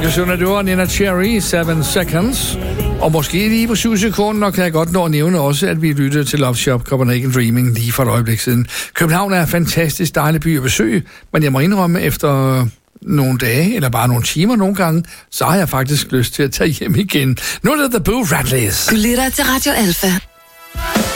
Sønder, det var Nina Cherry, 7 Seconds. Og måske lige på 7 sekunder kan jeg godt nå at nævne også, at vi lyttede til Love Shop Copenhagen Dreaming lige for et øjeblik siden. København er en fantastisk dejlig by at besøge, men jeg må indrømme, efter nogle dage, eller bare nogle timer nogle gange, så har jeg faktisk lyst til at tage hjem igen. Nu er det The Boo Radleys. Du lytter til Radio Alpha.